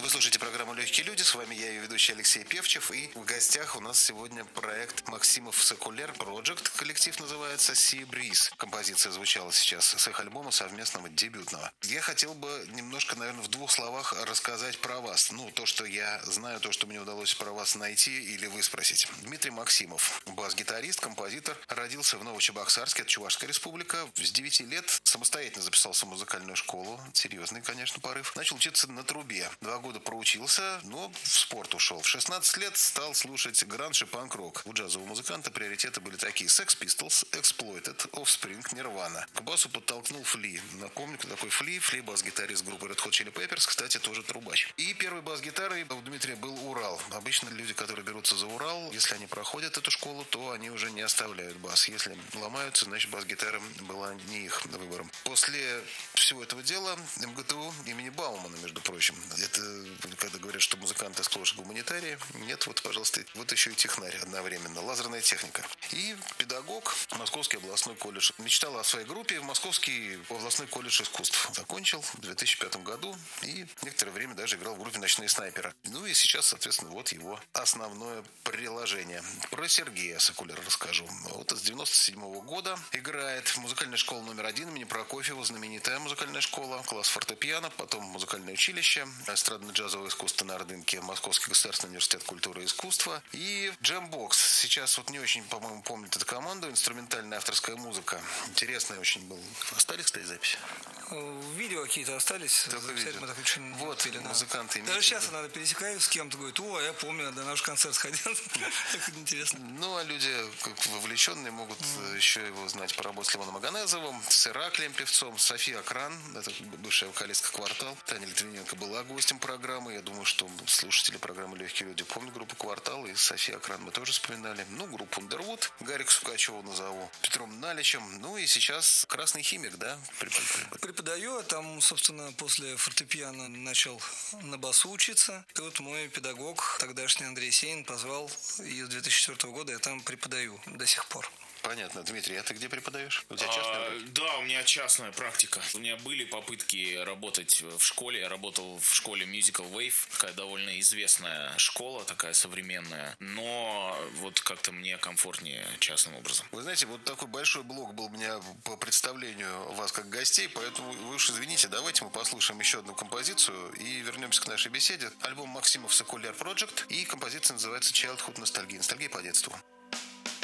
Вы слушаете программу «Легкие люди». С вами я, ее ведущий Алексей Певчев. И в гостях у нас сегодня проект Максимов Secular Project. Коллектив называется Sea Breeze. Композиция звучала сейчас с их альбома совместного дебютного. Я хотел бы немножко, наверное, в двух словах рассказать про вас. То, что я знаю, то, что мне удалось про вас найти или выспросить. Дмитрий Максимов, бас-гитарист, композитор. Родился в Новочебоксарске, это Чувашская республика. С 9 лет самостоятельно записался в музыкальную школу. Серьезный, конечно, порыв. Начал учиться на трубе. 2 года проучился, но в спорт ушел. В 16 лет стал слушать гранж и панк-рок. У джазового музыканта приоритеты были такие: Sex Pistols, Exploited, Offspring, Nirvana. К басу подтолкнул Фли. Напомню, кто такой Фли. Фли — бас-гитарист группы Red Hot Chili Peppers, кстати, тоже трубач. И первой бас-гитарой у Дмитрия был Урал. Обычно люди, которые берутся за Урал, если они проходят эту школу, то они уже не оставляют бас. Если ломаются, значит, бас-гитара была не их выбором. После всего этого дела МГТУ имени Баумана, между прочим. Это когда говорят, что музыканты сплошь гуманитарии. Нет, вот, пожалуйста, вот еще и технарь одновременно. Лазерная техника. И педагог, Московский областной колледж. Мечтал о своей группе в Московский областной колледж искусств. Закончил в 2005 году и некоторое время даже играл в группе «Ночные снайперы». И сейчас, соответственно, вот его основное приложение. Про Сергея Secular расскажу. Вот с 97 года играет в музыкальной школе номер 1 имени Прокофьева, знаменитая музыкальная школа, класс фортепиано, потом музыкальное училище, эстрадно-джазовое искусство на Ордынке, Московский государственный университет культуры и искусства и Джембокс. Сейчас вот не очень, по-моему, помнит эту команду. Инструментальная авторская музыка. Интересная очень был. Остались, кстати, записи? Видео какие-то остались. Только видео. Мы так еще вот, пили, да. музыканты. Даже сейчас надо пересекаюсь с кем-то, говорит: о, я помню, на наш концерт сходил. Так интересно. А люди, как вовлеченные, могут еще его знать по работе с Левоном Аганезовым, с Ираклием певцом, София Акран, это бывшая вокалистка «Квартал». Таня Литвиненко была гостем программы. Я думаю, что слушатели программы «Легкие люди» помнят группу «Квартал», и София Акран мы тоже вспоминали. Группу «Underwood», Гарик Сукачева назову, Петром Наличем. И сейчас «Красный химик», да? Преподаю, там, собственно, после фортепиано начал на басу учиться. И вот мой педагог, тогдашний Андрей Сенин, позвал, и с 2004 года я там преподаю до сих пор. Понятно. Дмитрий, а ты где преподаешь? У тебя частная? Да, у меня частная практика. У меня были попытки работать в школе. Я работал в школе Musical Wave. Такая довольно известная школа, такая современная. Но вот как-то мне комфортнее частным образом. Вы знаете, вот такой большой блок был у меня по представлению вас как гостей, поэтому вы уж извините, давайте мы послушаем еще одну композицию и вернемся к нашей беседе. Альбом Максимов Secular Project, и композиция называется Childhood Nostalgia. Ностальгия по детству.